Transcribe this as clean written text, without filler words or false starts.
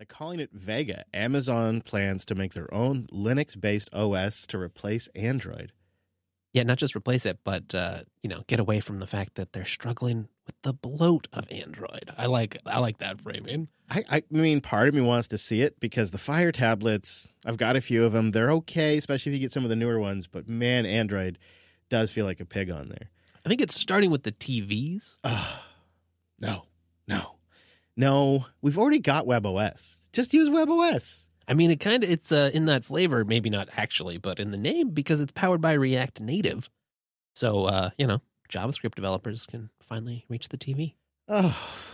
They're calling it Vega. Amazon plans to make their own Linux-based OS to replace Android. Yeah, not just replace it, but get away from the fact that they're struggling with the bloat of Android. I like that framing. I mean, part of me wants to see it because the Fire tablets, I've got a few of them. They're okay, especially if you get some of the newer ones. But man, Android does feel like a pig on there. I think it's starting with the TVs. No. We've already got WebOS. Just use WebOS. I mean, it's in that flavor, maybe not actually, but in the name because it's powered by React Native. So, JavaScript developers can finally reach the TV. Oh,